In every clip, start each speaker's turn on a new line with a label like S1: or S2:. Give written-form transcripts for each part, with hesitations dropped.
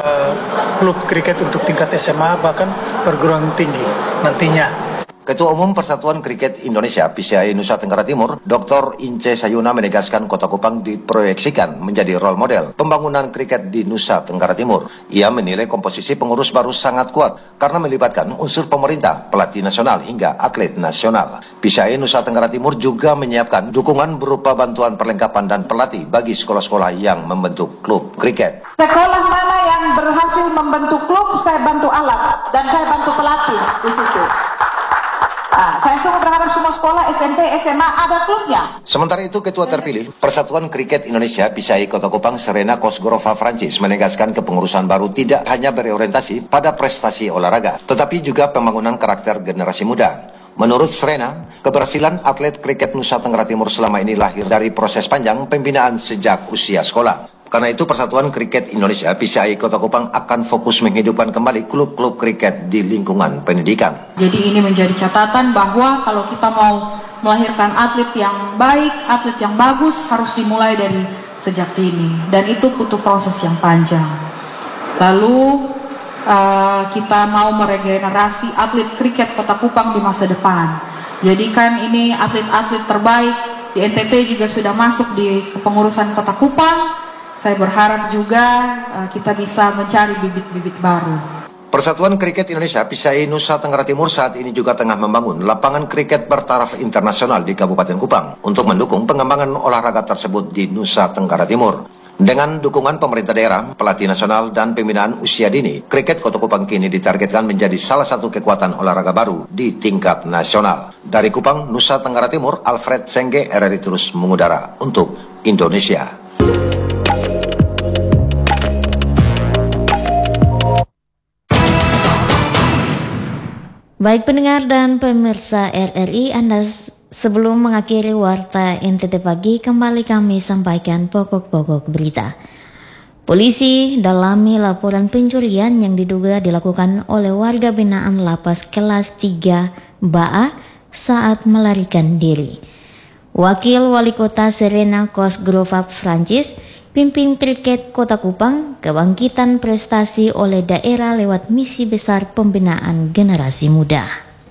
S1: klub kriket untuk tingkat SMA bahkan perguruan tinggi nantinya.
S2: Ketua Umum Persatuan Kriket Indonesia PCI Nusa Tenggara Timur, Dr. Ince Sayuna menegaskan Kota Kupang diproyeksikan menjadi role model pembangunan kriket di Nusa Tenggara Timur. Ia menilai komposisi pengurus baru sangat kuat karena melibatkan unsur pemerintah, pelatih nasional hingga atlet nasional. PCI Nusa Tenggara Timur juga menyiapkan dukungan berupa bantuan perlengkapan dan pelatih bagi sekolah-sekolah yang membentuk klub kriket.
S3: Sekolah mana yang berhasil membentuk klub, saya bantu alat dan saya bantu pelatih di situ. Saya sungguh berharap semua sekolah SMP, SMA ada klubnya.
S2: Sementara itu, Ketua terpilih Persatuan Kriket Indonesia PCI Kota Kupang Serena Kosgorova Francis menegaskan kepengurusan baru tidak hanya berorientasi pada prestasi olahraga, tetapi juga pembangunan karakter generasi muda. Menurut Serena, keberhasilan atlet kriket Nusa Tenggara Timur selama ini lahir dari proses panjang pembinaan sejak usia sekolah. Karena itu Persatuan Kriket Indonesia PCI Kota Kupang akan fokus menghidupkan kembali klub-klub kriket di lingkungan pendidikan.
S4: Jadi ini menjadi catatan bahwa kalau kita mau melahirkan atlet yang baik, atlet yang bagus harus dimulai dari sejak dini. Dan itu butuh proses yang panjang. Lalu kita mau meregenerasi atlet kriket Kota Kupang di masa depan. Jadikan ini atlet-atlet terbaik di NTT juga sudah masuk di kepengurusan Kota Kupang. Saya berharap juga kita bisa mencari bibit-bibit baru.
S2: Persatuan Kriket Indonesia PCI Nusa Tenggara Timur saat ini juga tengah membangun lapangan kriket bertaraf internasional di Kabupaten Kupang untuk mendukung pengembangan olahraga tersebut di Nusa Tenggara Timur. Dengan dukungan pemerintah daerah, pelatih nasional, dan pembinaan usia dini, kriket Kota Kupang kini ditargetkan menjadi salah satu kekuatan olahraga baru di tingkat nasional. Dari Kupang, Nusa Tenggara Timur, Alfred Sengge, RRI terus mengudara untuk Indonesia.
S5: Baik pendengar dan pemirsa RRI, Anda sebelum mengakhiri Warta NTT Pagi, kembali kami sampaikan pokok-pokok berita. Polisi dalami laporan pencurian yang diduga dilakukan oleh warga binaan lapas kelas 3 Baa saat melarikan diri. Wakil Wali Kota Serena Kosgrova Francis pimpin kriket Kota Kupang kebangkitan prestasi oleh daerah lewat misi besar pembinaan generasi muda.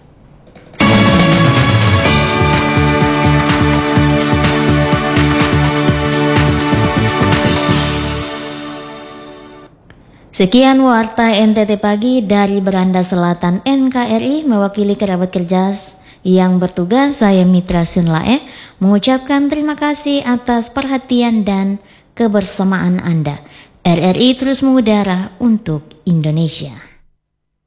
S5: Sekian Warta NTT Pagi dari Beranda Selatan NKRI, mewakili kerabat kerja yang bertugas, saya Mitra Sunlae mengucapkan terima kasih atas perhatian dan kebersamaan Anda. RRI terus mengudara untuk Indonesia.